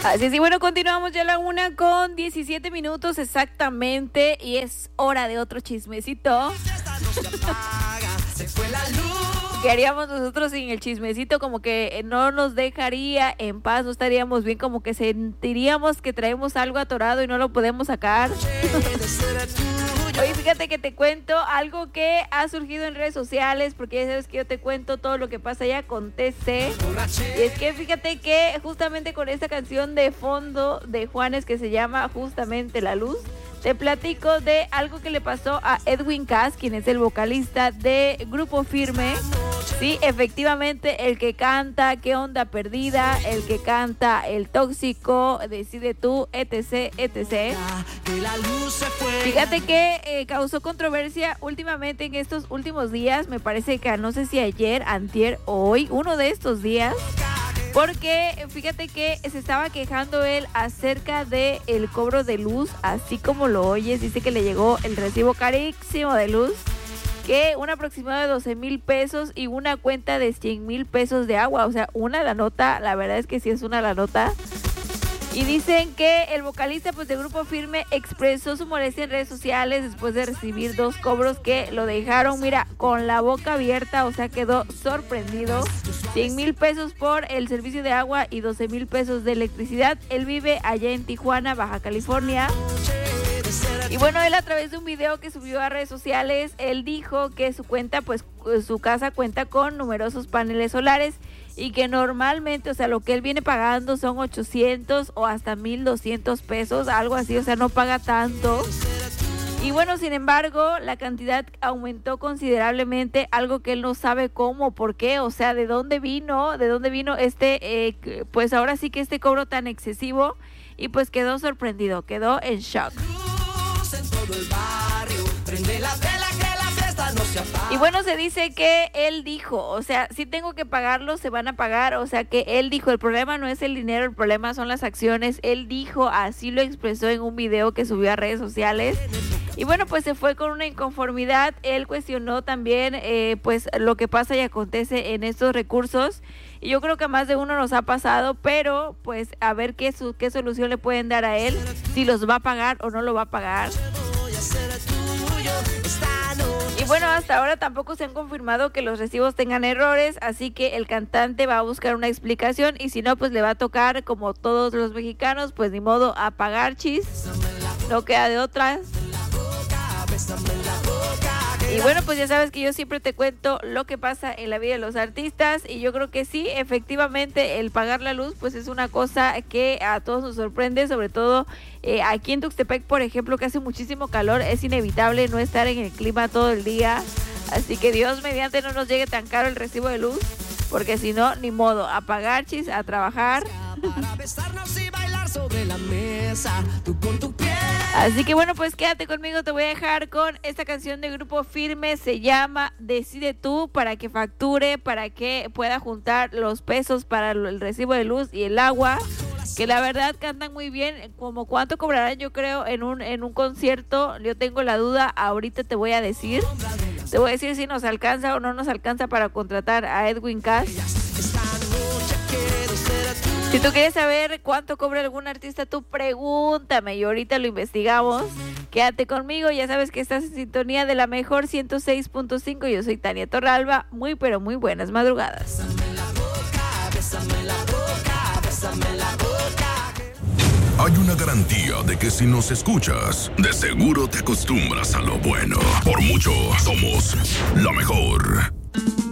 Así es, y bueno, continuamos ya a la 1:17 exactamente, y es hora de otro chismecito. ¿Qué haríamos nosotros sin el chismecito? Como que no nos dejaría en paz, no estaríamos bien, como que sentiríamos que traemos algo atorado y no lo podemos sacar. Oye, fíjate que te cuento algo que ha surgido en redes sociales, porque ya sabes que yo te cuento todo lo que pasa y acontece. Y es que fíjate que justamente con esta canción de fondo de Juanes que se llama justamente La Luz, te platico de algo que le pasó a Edwin Cass, quien es el vocalista de Grupo Firme. Sí, efectivamente, el que canta ¿Qué onda perdida?, el que canta El tóxico, Decide tú, etc, etc. Fíjate que causó controversia últimamente en estos últimos días, me parece que no sé si ayer, antier o hoy, uno de estos días. Porque fíjate que se estaba quejando él acerca de el cobro de luz, así como lo oyes. Dice que le llegó el recibo carísimo de luz, que un aproximado de 12,000 pesos y una cuenta de 100,000 pesos de agua. O sea, una la nota, la verdad es que sí es una la nota. Y dicen que el vocalista pues de Grupo Firme expresó su molestia en redes sociales después de recibir 2 cobros que lo dejaron, mira, con la boca abierta, o sea, quedó sorprendido. 100,000 pesos por el servicio de agua y 12,000 pesos de electricidad. Él vive allá en Tijuana, Baja California. Y bueno, él a través de un video que subió a redes sociales, él dijo que su cuenta, pues su casa cuenta con numerosos paneles solares y que normalmente, o sea, lo que él viene pagando son 800 o hasta 1,200 pesos, algo así, o sea, no paga tanto. Y bueno, sin embargo, la cantidad aumentó considerablemente, algo que él no sabe cómo, por qué, o sea, de dónde vino este, pues ahora sí que este cobro tan excesivo, y pues quedó sorprendido, quedó en shock. Y bueno, se dice que él dijo, o sea, si tengo que pagarlo, se van a pagar, o sea, que él dijo, el problema no es el dinero, el problema son las acciones. Él dijo, así lo expresó en un video que subió a redes sociales. Y bueno, pues se fue con una inconformidad. Él cuestionó también pues lo que pasa y acontece en estos recursos. Y yo creo que a más de uno nos ha pasado, pero pues a ver qué solución le pueden dar a él, si los va a pagar o no lo va a pagar. Y bueno, hasta ahora tampoco se han confirmado que los recibos tengan errores, así que el cantante va a buscar una explicación, y si no, pues le va a tocar, como todos los mexicanos, pues ni modo, a pagar, chis. No queda de otras. Y bueno, pues ya sabes que yo siempre te cuento lo que pasa en la vida de los artistas, y yo creo que sí, efectivamente, el pagar la luz pues es una cosa que a todos nos sorprende, sobre todo aquí en Tuxtepec, por ejemplo, que hace muchísimo calor, es inevitable no estar en el clima todo el día, así que Dios mediante no nos llegue tan caro el recibo de luz, porque si no, ni modo, a pagar, chis, a trabajar. Así que bueno, pues quédate conmigo, te voy a dejar con esta canción de Grupo Firme, se llama Decide tú, para que facture, para que pueda juntar los pesos para el recibo de luz y el agua, que la verdad cantan muy bien. Como cuánto cobrarán, yo creo, en un concierto, yo tengo la duda, ahorita te voy a decir si nos alcanza o no nos alcanza para contratar a Edwin Cass. Si tú quieres saber cuánto cobra algún artista, tú pregúntame y ahorita lo investigamos. Quédate conmigo, ya sabes que estás en sintonía de la mejor 106.5. Yo soy Tania Torralba, muy pero muy buenas madrugadas. Hay una garantía de que si nos escuchas, de seguro te acostumbras a lo bueno. Por mucho, somos la mejor.